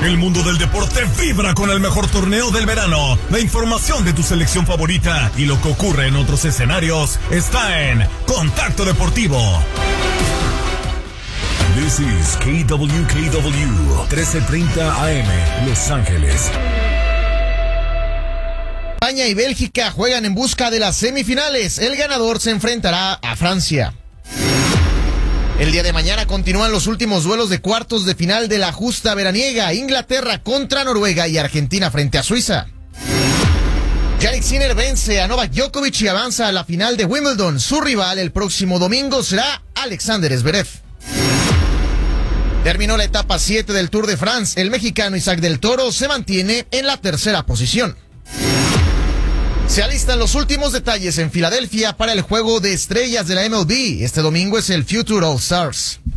El mundo del deporte vibra con el mejor torneo del verano. La información de tu selección favorita y lo que ocurre en otros escenarios está en Contacto Deportivo. This is KWKW 1330 AM, Los Ángeles. España y Bélgica juegan en busca de las semifinales. El ganador se enfrentará a Francia. El día de mañana continúan los últimos duelos de cuartos de final de la justa veraniega. Inglaterra contra Noruega y Argentina frente a Suiza. Jannik Sinner vence a Novak Djokovic y avanza a la final de Wimbledon. Su rival el próximo domingo será Alexander Zverev. Terminó la etapa 7 del Tour de France. El mexicano Isaac del Toro se mantiene en la tercera posición. Se alistan los últimos detalles en Filadelfia para el juego de estrellas de la MLB. Este domingo es el Future All Stars.